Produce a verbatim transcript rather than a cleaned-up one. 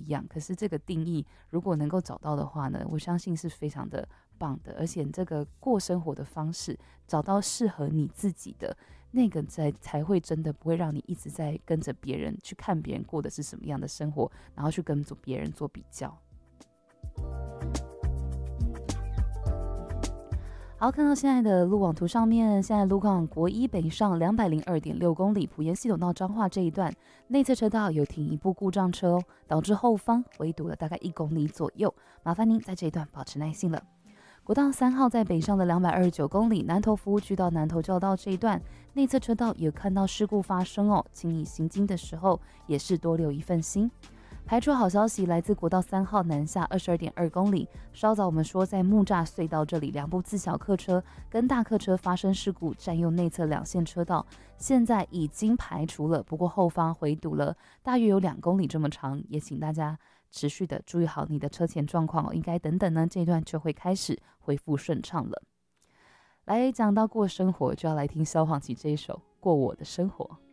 一样，可是这个定义如果能够找到的话呢，我相信是非常的棒的。而且这个过生活的方式，找到适合你自己的那个才才会真的不会让你一直在跟着别人去看别人过的是什么样的生活，然后去跟别人做比较。好，看到现在的路网图上面，现在路况国一北上两百零二点六公里，埔盐系统到彰化这一段内侧车道有停一部故障车哦，导致后方围堵了大概一公里左右，麻烦您在这一段保持耐心了。国道三号在北上的两百二十九公里，南投服务区到南投交道这一段内侧车道有看到事故发生哦，请你行经的时候也是多留一份心。排除好消息来自国道三号南下二十二点二公里，稍早我们说在木栅隧道这里，两部自小客车跟大客车发生事故，占用内侧两线车道，现在已经排除了，不过后方回堵了大约有两公里这么长，也请大家持续的注意好你的车前状况哦，应该等等呢，这一段就会开始恢复顺畅了。来讲到过生活，就要来听萧煌奇这一首《过我的生活》。